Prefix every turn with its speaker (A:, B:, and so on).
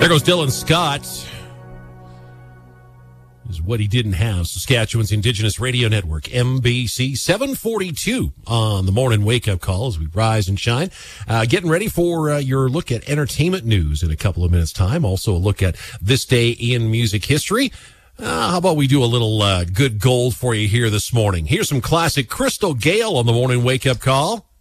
A: There goes Dylan Scott. Is what he didn't have. Saskatchewan's Indigenous Radio Network, MBC 742 on the morning wake-up call as we rise and shine. Getting ready for your look at entertainment news in a couple of minutes' time. Also a look at this day in music history. How about we do a little good gold for you here this morning? Here's some classic Crystal Gayle on the morning wake-up call.